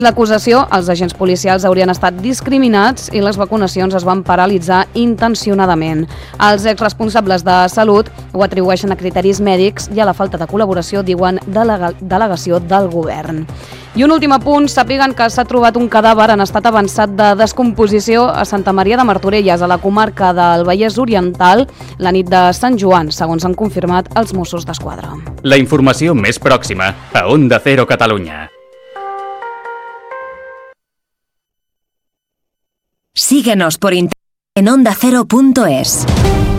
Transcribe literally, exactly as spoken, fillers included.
L'acusació, els agents policials haurien estat discriminats i les vacunacions es van paralitzar intencionadament. Els exresponsables de Salut ho atribueixen a criteris mèdics i a la falta de col·laboració, diuen, de la delegació del govern. I un últim apunt, sàpiguen que s'ha trobat un cadàver en estat avançat de descomposició a Santa Maria de Martorelles, a la comarca del Vallès Oriental, la nit de Sant Joan, segons han confirmat els Mossos d'Esquadra. La informació més pròxima a Onda Cero Catalunya. Síguenos por internet en onda cero punto es.